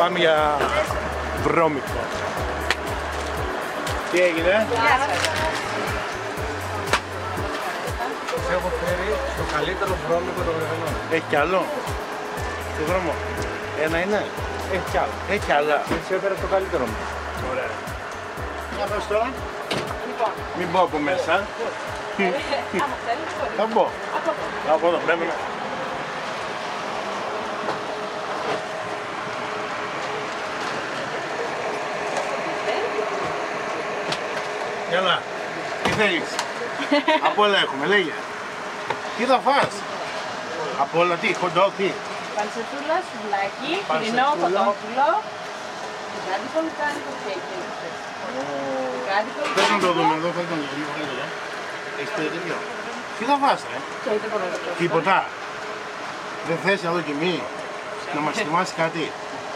πάμε για βρώμικο. Τι έγινε? Γεια σας. Έχω φέρει στο καλύτερο βρώμικο των Βρετανών. Έχει κι άλλο? Το δρόμο. Ένα είναι? Έχει κι άλλο. Έχει κι άλλα. Έτσι έφερα το καλύτερο μου. Ωραία. Για πες τώρα. Λοιπόν, Μην μπω από μέσα. άμα θέλεις, μπορείς. Θα μπω. Από εδώ. Από εδώ, πρέπει να. Έλα, τι θέλεις? Απ' όλα έχουμε, λέγε. Τι θα φας? Απ' όλα τι, χοντό, τι? Πανσετούλα, σουβλάκι, Πανσετούλα. χοιρινό κοτόπουλο. Κάτι πολύ κάνει το κέικι. Κάτι πολύ Πες να κάνει το δούμε εδώ, φέρτε το λίγο, φέρτε το. Έχεις τέτοιο. Τι θα φας, ρε? Κέικι πολύ. Τίποτα. Δεν θες να δοκιμή, να μας θυμάσει κάτι?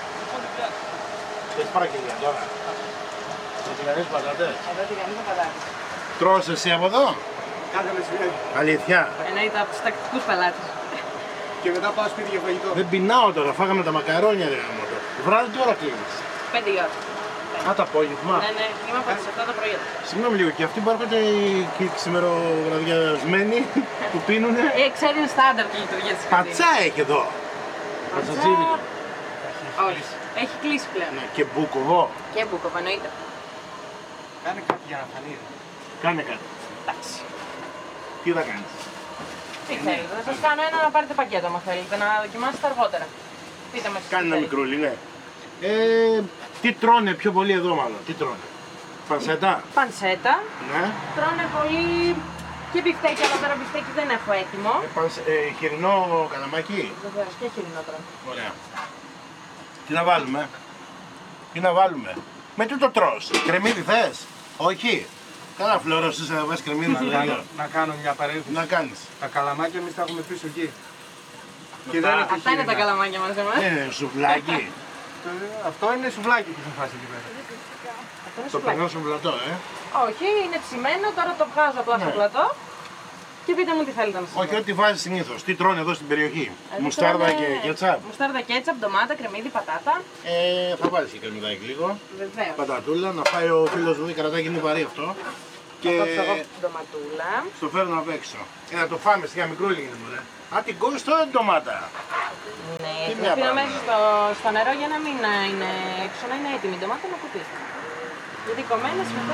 Θες παραγγελία τώρα? Θα τηγανείς πατάτες. Εδώ τι κάνει το πατάτι. Τρως εσύ από εδώ? Κάθε μεσημέρι. Αλήθεια. Εννοείται από τους τακτικούς πελάτες. Και μετά πάω σπίτι για φαγητό. Δεν πεινάω τώρα, φάγαμε τα μακαρόνια ρε γαμώτο. Βράδυ τι ώρα κλείνεις? 5 η ώρα. Α, το απόγευμα. Ναι, ναι, είμαι από τις 7 το πρωί. Συγγνώμη λίγο, και αυτοί που έρχονται οι ξημεροβραδιασμένοι που πίνουνε. Ξέρει είναι στάνταρ τη λειτουργία της καντίνας. Πατσά έχει εδώ. Πατσατζίδικο. Όχι. Έχει κλείσει πλέον. Ναι, και μπουκοβό. Και μπουκοβο, εννοείται. Κάνε κάτι για να φανεί. Κάνε κάτι. Εντάξει. Τι θα κάνεις? Τι θέλετε, θα σας κάνω ένα να πάρετε πακέτο, αν θέλετε, να δοκιμάσετε αργότερα. Πείτε μας. Κάνει ένα μικρούλι, ναι. Τι τρώνε πιο πολύ εδώ μάλλον, τι τρώνε? Πανσέτα. Πανσέτα. Ναι. Τρώνε πολύ και μπιφτέκι, αλλά τώρα μπιφτέκι δεν έχω έτοιμο. Χοιρινό καλαμάκι. Βεβαίως και χοιρινό τρώνε. Ωραία. Τι να βάλουμε? Τι να βάλουμε? Με τι το τρως? Κρεμμύδι θες? Όχι. Καλά φλωρός είσαι να βάζεις κρεμμύδι. Να κάνω μια παρένθεση. Να κάνεις. Τα καλαμάκια εμείς τα έχουμε πίσω εκεί. Και Αυτά- δεν έχει Αυτά είναι τα χοιρινά. καλαμάκια μας εμάς. Είναι σουβλάκι. Αυτό είναι σουβλάκι που θα φάσει εκεί πέρα. Αυτό είναι Το σουβλάκι. περνάω στο πλατό, Όχι, είναι ψημένο, τώρα το βγάζω απλά στο Ναι. πλατό. Και πείτε μου τι θέλετε να σας Όχι, πω. ό,τι βάζεις συνήθως. Τι τρώνε εδώ στην περιοχή? Εδώ Μουστάρδα τρώνε και κέτσαπ. Μουστάρδα, κέτσαπ, ντομάτα, κρεμμύδι, πατάτα. Θα βάλεις και κρεμμυδάκι λίγο. Βεβαίως. Πατατούλα, να φάει ο φίλος μου, κρατάκι είναι βαρύ αυτό. Και Θα κόψω εγώ την ντοματούλα. στο φέρνω απ' έξω. Να το φάμε σιγά μικρούλι είναι μωρέ. Α, την κόβεις τώρα την ντομάτα. Ναι, Τι την μια αφήνω πράγμα. μέσα στο νερό για να μην είναι έξω, να είναι έτοιμη η ντομάτα να κουτίσει. Γιατί κομμένες μετά.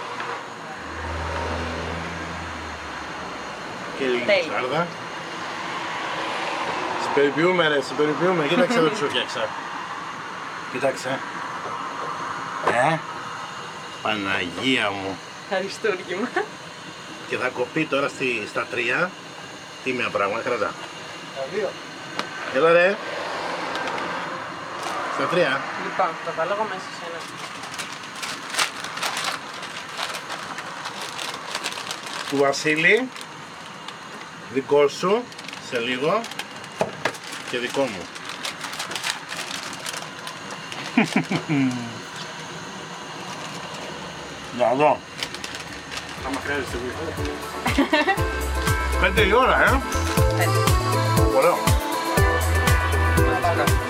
Και λίγη Τέλεια. μουστάρδα. Σε περιποιούμε ρε, σε περιποιούμε. Κοίταξε εδώ τι σου φτιάξα. Κοίταξε. Παναγία μου. Αριστούργημα. Και θα κοπεί τώρα στα 3. Τι μια πράγμα, κρατά. Τα δύο. Έλα ρε. Στα 3. Λοιπόν, το βάλω εγώ μέσα σε ένα. Του Βασίλη. Δικό σου. Σε λίγο. Και δικό μου. Να δω. Άμα χρειάζεται βοήθεια. 5 η ώρα, Πέντε. Ωραίο. Να πάω κάτω.